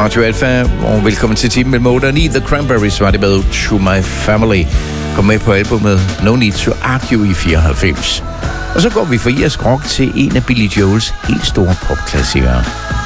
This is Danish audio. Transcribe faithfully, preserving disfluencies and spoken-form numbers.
Radio Alpha, og velkommen til timen mellem otte og ni. The Cranberries var det med To My Family. Kom med på albumet No Need To Argue i fireoghalvfems. Og så går vi for irsk rock til en af Billy Joels helt store popklassikere.